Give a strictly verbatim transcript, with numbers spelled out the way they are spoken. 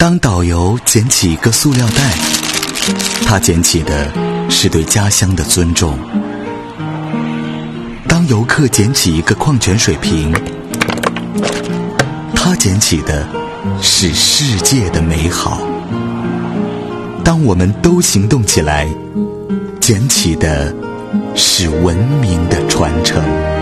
当导游捡起一个塑料袋，他捡起的是对家乡的尊重；当游客捡起一个矿泉水瓶，他捡起的是世界的美好。当我们都行动起来，捡起的是文明的传承。